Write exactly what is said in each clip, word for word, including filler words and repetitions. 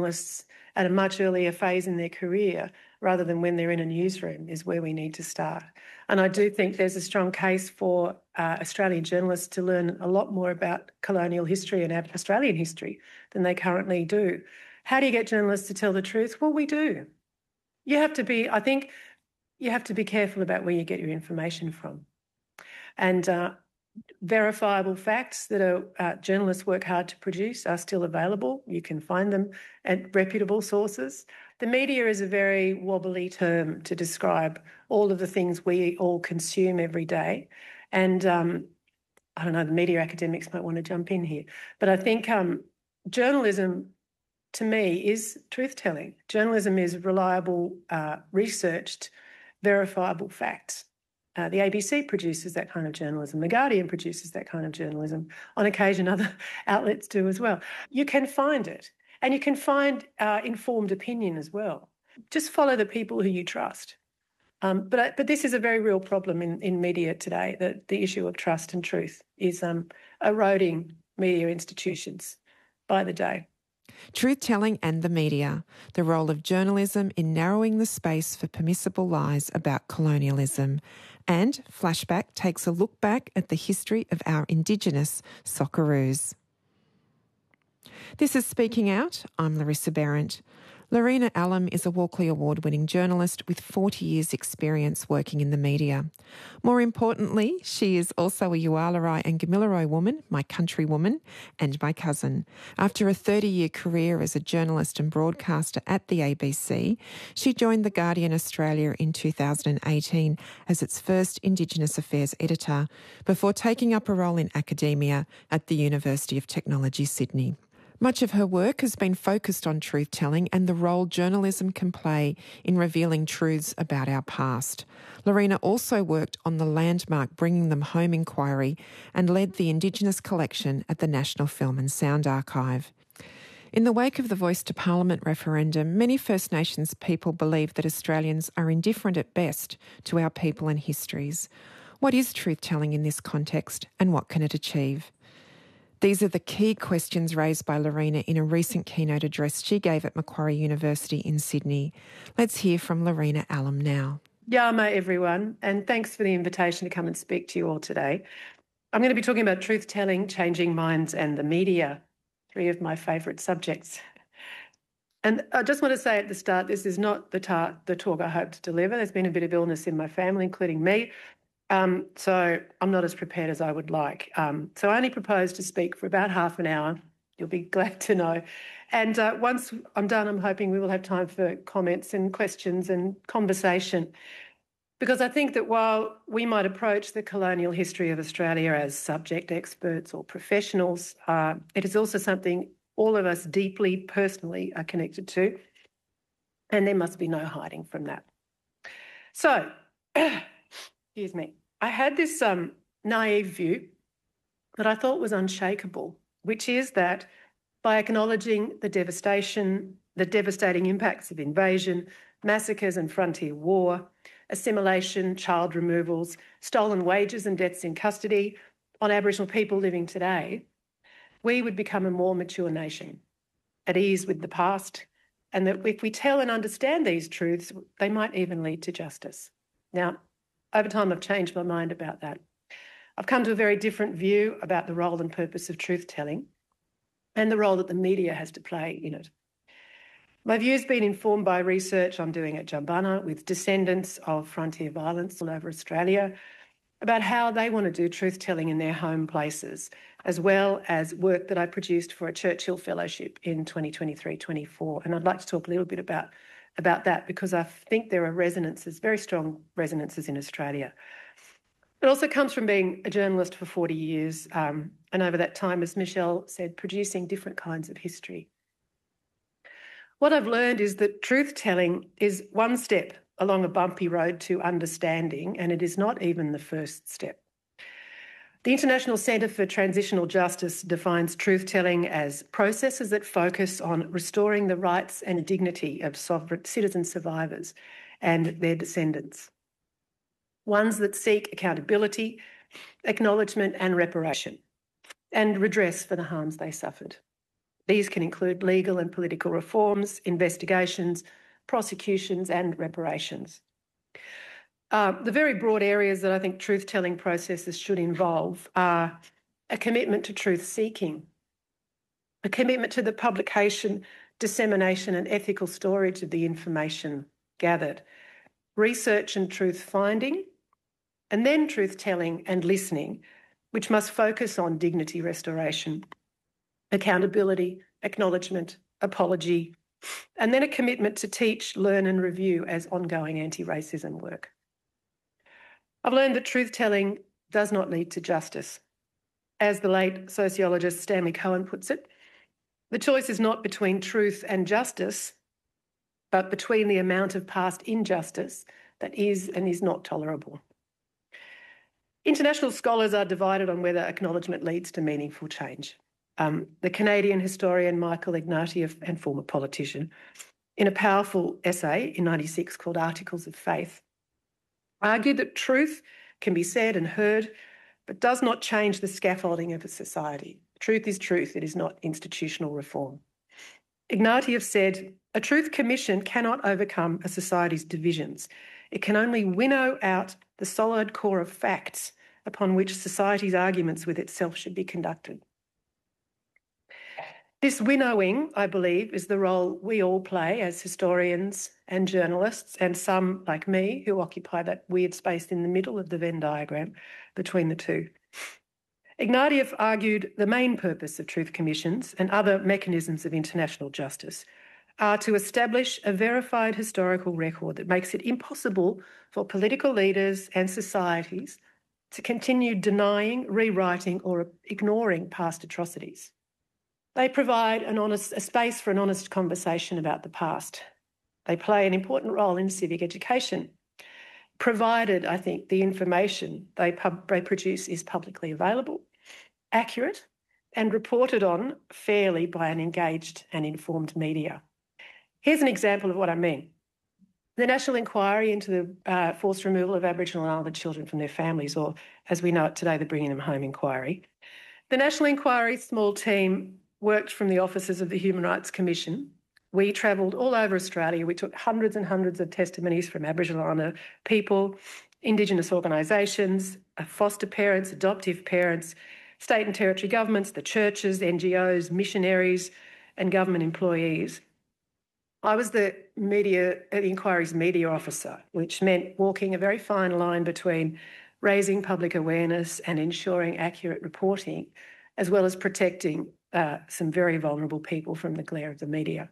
journalists at a much earlier phase in their career rather than when they're in a newsroom is where we need to start. And I do think there's a strong case for uh, Australian journalists to learn a lot more about colonial history and Australian history than they currently do. How do you get journalists to tell the truth? Well, we do. You have to be, I think, you have to be careful about where you get your information from. And uh, verifiable facts that are, uh, journalists work hard to produce are still available. You can find them at reputable sources. The media is a very wobbly term to describe all of the things we all consume every day. And um, I don't know, the media academics might want to jump in here. But I think um, journalism, to me, is truth-telling. Journalism is reliable, uh, researched, verifiable facts. Uh, the A B C produces that kind of journalism. The Guardian produces that kind of journalism. On occasion, other outlets do as well. You can find it, and you can find uh, informed opinion as well. Just follow the people who you trust. Um, but but this is a very real problem in, in media today, that the issue of trust and truth is um, eroding media institutions by the day. Truth-telling and the media, the role of journalism in narrowing the space for permissible lies about colonialism. And Flashback takes a look back at the history of our Indigenous Socceroos. This is Speaking Out. I'm Larissa Behrendt. Lorena Allam is a Walkley Award-winning journalist with forty years' experience working in the media. More importantly, she is also a Yuwalarai and Gamilaroi woman, my countrywoman, and my cousin. After a thirty-year career as a journalist and broadcaster at the A B C, she joined The Guardian Australia in two thousand eighteen as its first Indigenous Affairs editor, before taking up a role in academia at the University of Technology, Sydney. Much of her work has been focused on truth-telling and the role journalism can play in revealing truths about our past. Lorena also worked on the landmark Bringing Them Home inquiry and led the Indigenous collection at the National Film and Sound Archive. In the wake of the Voice to Parliament referendum, many First Nations people believe that Australians are indifferent at best to our people and histories. What is truth-telling in this context, and what can it achieve? These are the key questions raised by Lorena in a recent keynote address she gave at Macquarie University in Sydney. Let's hear from Lorena Allam now. Yama, everyone, and thanks for the invitation to come and speak to you all today. I'm going to be talking about truth-telling, changing minds and the media, three of my favourite subjects. And I just want to say at the start, this is not the, ta- the talk I hope to deliver. There's been a bit of illness in my family, including me. Um, so I'm not as prepared as I would like. Um, so I only propose to speak for about half an hour. You'll be glad to know. And uh, once I'm done, I'm hoping we will have time for comments and questions and conversation. Because I think that while we might approach the colonial history of Australia as subject experts or professionals, uh, it is also something all of us deeply, personally are connected to. And there must be no hiding from that. So... Excuse me. I had this um, naive view that I thought was unshakable, which is that by acknowledging the devastation, the devastating impacts of invasion, massacres and frontier war, assimilation, child removals, stolen wages and deaths in custody on Aboriginal people living today, we would become a more mature nation, at ease with the past, and that if we tell and understand these truths, they might even lead to justice. Now, over time, I've changed my mind about that. I've come to a very different view about the role and purpose of truth-telling and the role that the media has to play in it. My view has been informed by research I'm doing at Jumbunna with descendants of frontier violence all over Australia about how they want to do truth-telling in their home places, as well as work that I produced for a Churchill Fellowship in twenty twenty-three twenty-four. And I'd like to talk a little bit about about that because I think there are resonances, very strong resonances in Australia. It also comes from being a journalist for forty years um, and over that time, as Michelle said, producing different kinds of history. What I've learned is that truth-telling is one step along a bumpy road to understanding, and it is not even the first step. The International Centre for Transitional Justice defines truth-telling as processes that focus on restoring the rights and dignity of sovereign citizen survivors and their descendants. Ones that seek accountability, acknowledgement and reparation, and redress for the harms they suffered. These can include legal and political reforms, investigations, prosecutions and reparations. Uh, the very broad areas that I think truth-telling processes should involve are a commitment to truth-seeking, a commitment to the publication, dissemination and ethical storage of the information gathered, research and truth-finding, and then truth-telling and listening, which must focus on dignity restoration, accountability, acknowledgement, apology, and then a commitment to teach, learn and review as ongoing anti-racism work. I've learned that truth-telling does not lead to justice. As the late sociologist Stanley Cohen puts it, the choice is not between truth and justice, but between the amount of past injustice that is and is not tolerable. International scholars are divided on whether acknowledgement leads to meaningful change. Um, the Canadian historian Michael Ignatieff, and former politician, in a powerful essay in ninety-six called Articles of Faith, argued that truth can be said and heard, but does not change the scaffolding of a society. Truth is truth, it is not institutional reform. Ignatieff said, a truth commission cannot overcome a society's divisions. It can only winnow out the solid core of facts upon which society's arguments with itself should be conducted. This winnowing, I believe, is the role we all play as historians and journalists, and some, like me, who occupy that weird space in the middle of the Venn diagram between the two. Ignatieff argued the main purpose of truth commissions and other mechanisms of international justice are to establish a verified historical record that makes it impossible for political leaders and societies to continue denying, rewriting or ignoring past atrocities. They provide an honest, a space for an honest conversation about the past. They play an important role in civic education, provided, I think, the information they, pub, they produce is publicly available, accurate, and reported on fairly by an engaged and informed media. Here's an example of what I mean. The National Inquiry into the uh, forced removal of Aboriginal and Islander children from their families, or as we know it today, the Bringing Them Home Inquiry. The National Inquiry's small team worked from the offices of the Human Rights Commission. We travelled all over Australia. We took hundreds and hundreds of testimonies from Aboriginal and Islander people, Indigenous organisations, foster parents, adoptive parents, state and territory governments, the churches, N G Os, missionaries and government employees. I was the media, the inquiry's media officer, which meant walking a very fine line between raising public awareness and ensuring accurate reporting, as well as protecting uh, some very vulnerable people from the glare of the media.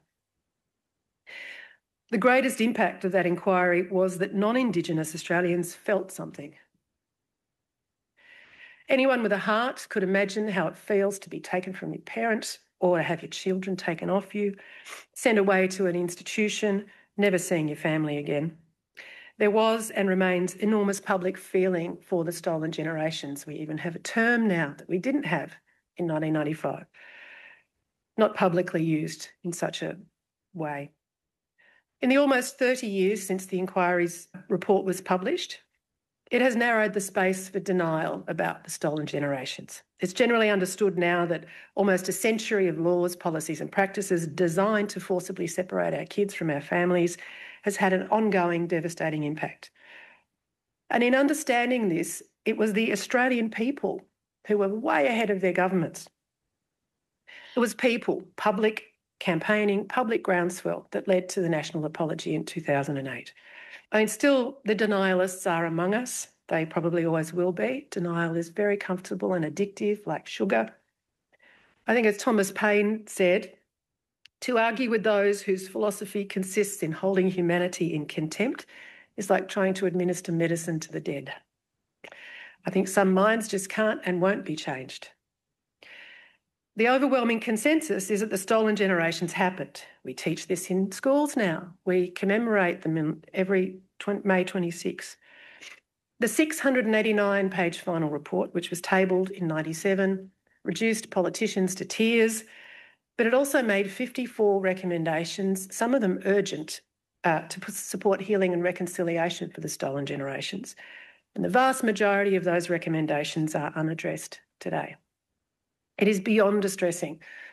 The greatest impact of that inquiry was that non-Indigenous Australians felt something. Anyone with a heart could imagine how it feels to be taken from your parents or to have your children taken off you, sent away to an institution, never seeing your family again. There was and remains enormous public feeling for the stolen generations. We even have a term now that we didn't have in nineteen ninety-five, not publicly used in such a way. In the almost thirty years since the inquiry's report was published, it has narrowed the space for denial about the stolen generations. It's generally understood now that almost a century of laws, policies and practices designed to forcibly separate our kids from our families has had an ongoing devastating impact. And in understanding this, it was the Australian people who were way ahead of their governments. It was people, public campaigning, public groundswell that led to the national apology in two thousand eight. I mean, still the denialists are among us. They probably always will be. Denial is very comfortable and addictive, like sugar. I think as Thomas Paine said, to argue with those whose philosophy consists in holding humanity in contempt is like trying to administer medicine to the dead. I think some minds just can't and won't be changed. The overwhelming consensus is that the stolen generations happened. We teach this in schools now. We commemorate them in every May twenty-sixth. The six hundred eighty-nine page final report, which was tabled in ninety-seven, reduced politicians to tears, but it also made fifty-four recommendations, some of them urgent, uh, to support healing and reconciliation for the stolen generations. And the vast majority of those recommendations are unaddressed today. It is beyond distressing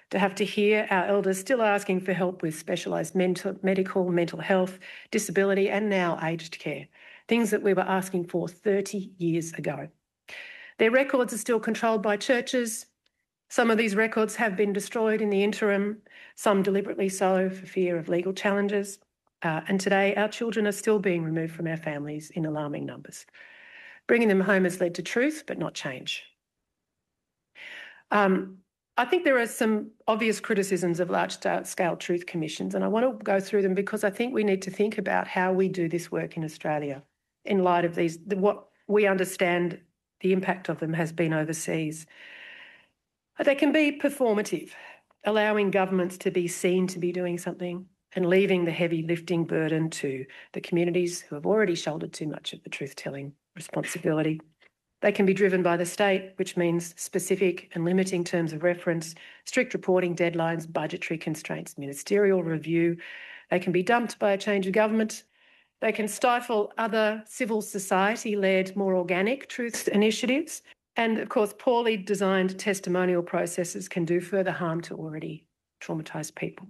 to have to hear our elders still asking for help with specialised mental, medical, mental health, disability and now aged care, things that we were asking for thirty years ago. Their records are still controlled by churches. Some of these records have been destroyed in the interim, some deliberately so for fear of legal challenges. Uh, and today our children are still being removed from our families in alarming numbers. Bringing them home has led to truth, but not change. Um, I think there are some obvious criticisms of large-scale truth commissions, and I want to go through them because I think we need to think about how we do this work in Australia in light of these, the, what we understand the impact of them has been overseas. They can be performative, allowing governments to be seen to be doing something and leaving the heavy lifting burden to the communities who have already shouldered too much of the truth-telling responsibility. They can be driven by the state, which means specific and limiting terms of reference, strict reporting deadlines, budgetary constraints, ministerial review. They can be dumped by a change of government. They can stifle other civil society-led, more organic truth initiatives. And, of course, poorly designed testimonial processes can do further harm to already traumatised people.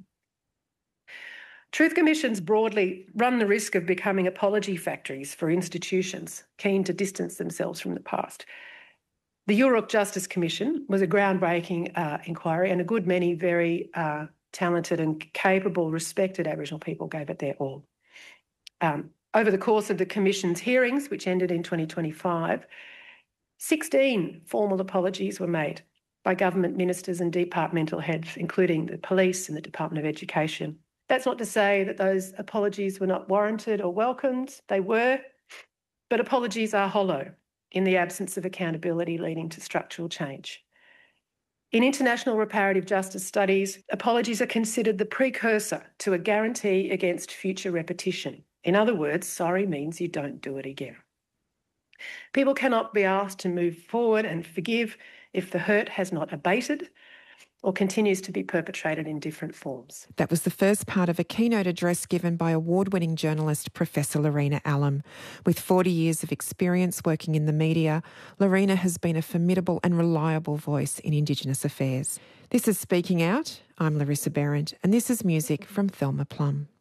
Truth commissions broadly run the risk of becoming apology factories for institutions keen to distance themselves from the past. The Yoorrook Justice Commission was a groundbreaking uh, inquiry, and a good many very uh, talented and capable, respected Aboriginal people gave it their all. Um, over the course of the Commission's hearings, which ended in twenty twenty-five, sixteen formal apologies were made by government ministers and departmental heads, including the police and the Department of Education. That's not to say that those apologies were not warranted or welcomed. They were, but apologies are hollow in the absence of accountability leading to structural change. In international reparative justice studies, apologies are considered the precursor to a guarantee against future repetition. In other words, sorry means you don't do it again. People cannot be asked to move forward and forgive if the hurt has not abated or continues to be perpetrated in different forms. That was the first part of a keynote address given by award-winning journalist Professor Larina Allam. With forty years of experience working in the media, Larina has been a formidable and reliable voice in Indigenous affairs. This is Speaking Out. I'm Larissa Behrendt, and this is music from Thelma Plum.